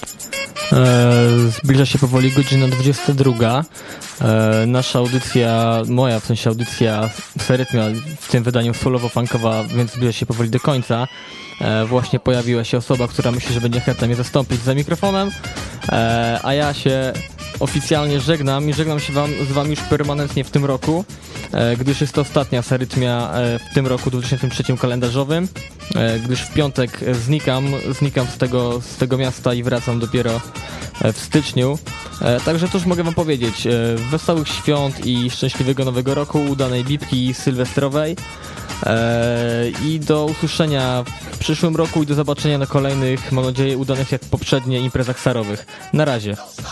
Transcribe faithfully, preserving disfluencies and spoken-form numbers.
Zbliża się powoli godzina dwudziesta druga. Nasza audycja, moja w sensie audycja Serytmia, w tym wydaniu solowo-funkowa, więc zbliża się powoli do końca. Właśnie pojawiła się osoba, która myśli, że będzie chętna mnie zastąpić za mikrofonem, a ja się oficjalnie żegnam i żegnam się wam, z wami już permanentnie w tym roku, gdyż jest to ostatnia Serytmia w tym roku dwa tysiące trzecim kalendarzowym, gdyż w piątek znikam, znikam z tego, z tego miasta i wracam dopiero w styczniu. Także to już mogę wam powiedzieć. Wesołych świąt i szczęśliwego nowego roku, udanej bibki sylwestrowej i do usłyszenia w przyszłym roku i do zobaczenia na kolejnych, mam nadzieję, udanych jak poprzednie imprezach sarowych. Na razie.